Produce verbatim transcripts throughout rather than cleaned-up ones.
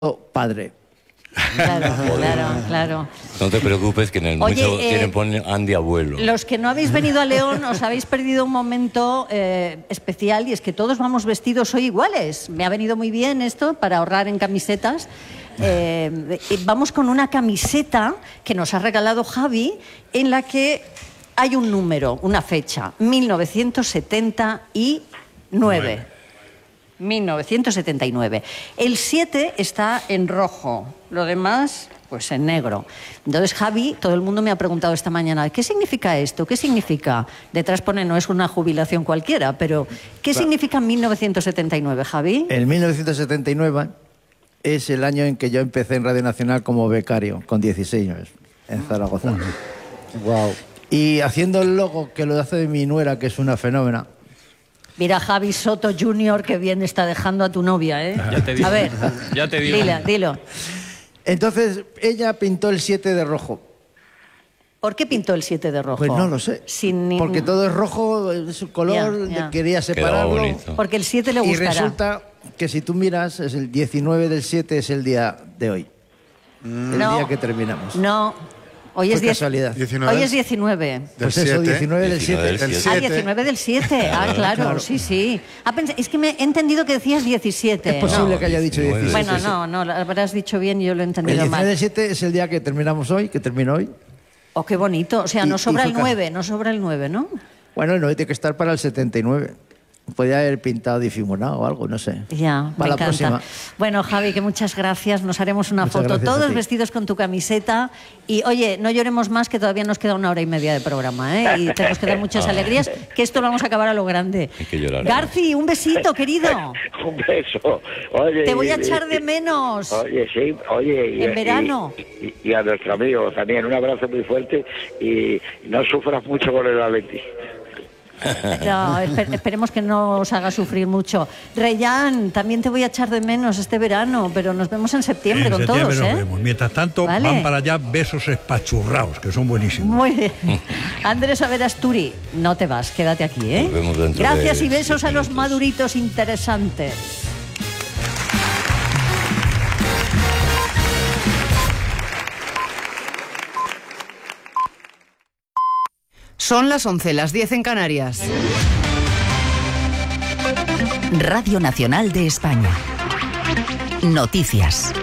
padre. Claro, claro, claro. No te preocupes que en el Oye, mucho eh, tienen ponen Andy abuelo. Los que no habéis venido a León os habéis perdido un momento eh, especial, y es que todos vamos vestidos hoy iguales. Me ha venido muy bien esto para ahorrar en camisetas. Eh, vamos con una camiseta que nos ha regalado Javi, en la que hay un número, una fecha, mil novecientos setenta y nueve. mil novecientos setenta y nueve. El siete está en rojo, lo demás pues en negro. Entonces Javi, todo el mundo me ha preguntado esta mañana, ¿qué significa esto? ¿Qué significa? Detrás pone, no es una jubilación cualquiera, pero ¿qué claro. significa mil novecientos setenta y nueve, Javi? El mil novecientos setenta y nueve es el año en que yo empecé en Radio Nacional como becario, con dieciséis años, en Zaragoza. Wow. Y haciendo el logo, que lo hace mi nuera, que es una fenómena. Mira, Javi Soto junior, que bien está dejando a tu novia, ¿eh? Ya te digo. A ver, Ya te digo. dilo, dilo. Entonces, ella pintó el siete de rojo. ¿Por qué pintó el siete de rojo? Pues no lo sé. Sin ni... Porque todo es rojo, es su color, Ya, ya. quería separarlo. bonito. Porque el siete le Y gustará. resulta que si tú miras, es el diecinueve del siete, es el día de hoy. El No. día que terminamos. No. Hoy Fue es, diez... casualidad. diecinueve. Hoy es diecinueve. Pues eso, diecinueve del diecinueve siete. del El Ah, siete. diecinueve del siete. Ah, claro, Claro. sí, sí. Ah, pens- es que me he entendido que decías diecisiete. Es posible No. que haya dicho diecinueve. diecisiete. Bueno, no, no, lo habrás dicho bien y yo lo he El entendido diecinueve mal. del siete es el día que terminamos hoy, que terminó hoy. Oh, qué bonito. O sea, Y- nos y sobra fue el ca- nueve, nos sobra el nueve, ¿no? Bueno, no tiene que estar para el setenta y nueve. Podría haber pintado difuminado o algo, no sé. Ya, me para la encanta. próxima. Bueno, Javi, que muchas gracias. Nos haremos una Muchas foto gracias a todos ti. vestidos con tu camiseta. Y, oye, no lloremos más, que todavía nos queda una hora y media de programa, ¿eh? Y tenemos que dar muchas alegrías, que esto lo vamos a acabar a lo grande. Hay que llorar. Garci, un besito, querido. Un beso. Oye, Te voy a y- echar de y- menos. Oye, sí, oye. Y, En verano. Y, y- y a nuestro amigo también, un abrazo muy fuerte y no sufras mucho con el Atleti. No, esper- esperemos que no os haga sufrir mucho. Reyán, también te voy a echar de menos este verano, pero nos vemos en septiembre En con septiembre todos, nos ¿eh? vemos. Mientras tanto, Vale. van para allá besos espachurrados, que son buenísimos. Muy bien. Andrés Averasturi, no te vas, quédate aquí, ¿eh? Nos vemos dentro Gracias de y besos diez a los minutos. maduritos interesantes. Son las once, las diez en Canarias. Radio Nacional de España. Noticias.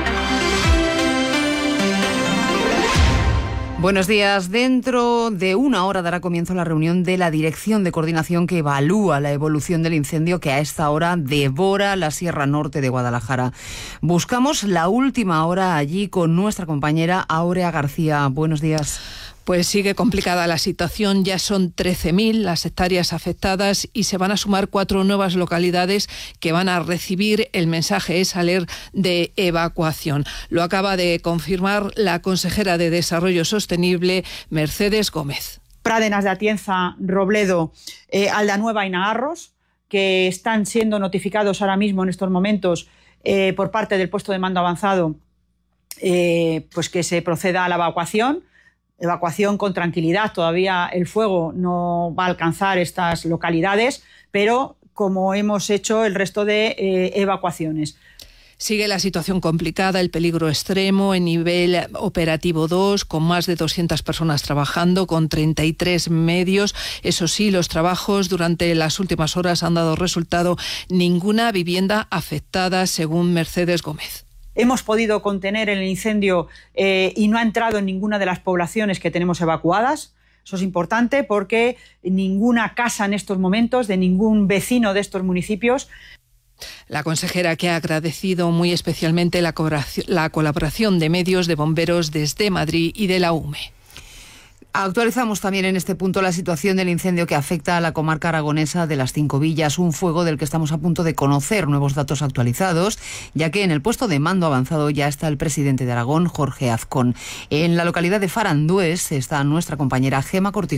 Buenos días. Dentro de una hora dará comienzo la reunión de la Dirección de Coordinación que evalúa la evolución del incendio que a esta hora devora la Sierra Norte de Guadalajara. Buscamos la última hora allí con nuestra compañera Áurea García. Buenos días. Pues sigue complicada la situación, ya son trece mil las hectáreas afectadas y se van a sumar cuatro nuevas localidades que van a recibir el mensaje Esaler de evacuación. Lo acaba de confirmar la consejera de Desarrollo Sostenible, Mercedes Gómez. Pradenas de Atienza, Robledo, eh, Aldanueva y Nagarros, que están siendo notificados ahora mismo en estos momentos eh, por parte del puesto de mando avanzado, eh, pues que se proceda a la evacuación. Evacuación con tranquilidad, todavía el fuego no va a alcanzar estas localidades, pero como hemos hecho el resto de eh, evacuaciones. Sigue la situación complicada, el peligro extremo en nivel operativo dos, con más de doscientas personas trabajando, con treinta y tres medios. Eso sí, los trabajos durante las últimas horas han dado resultado. Ninguna vivienda afectada, según Mercedes Gómez. Hemos podido contener el incendio eh, y no ha entrado en ninguna de las poblaciones que tenemos evacuadas. Eso es importante porque ninguna casa en estos momentos, de ningún vecino de estos municipios. La consejera, que ha agradecido muy especialmente la colaboración, la colaboración de medios, de bomberos desde Madrid y de la U M E. Actualizamos también en este punto la situación del incendio que afecta a la comarca aragonesa de las Cinco Villas, un fuego del que estamos a punto de conocer nuevos datos actualizados, ya que en el puesto de mando avanzado ya está el presidente de Aragón, Jorge Azcón. En la localidad de Farandués está nuestra compañera Gema Cortijo.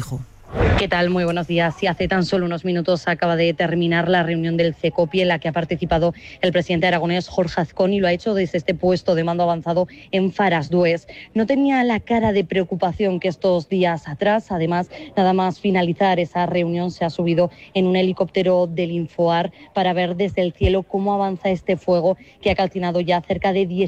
¿Qué tal? Muy buenos días. Sí, hace tan solo unos minutos acaba de terminar la reunión del CECOPI en la que ha participado el presidente aragonés Jorge Azcón y lo ha hecho desde este puesto de mando avanzado en Farasdués. No tenía la cara de preocupación que estos días atrás. Además, nada más finalizar esa reunión se ha subido en un helicóptero del Infoar para ver desde el cielo cómo avanza este fuego que ha calcinado ya cerca de diez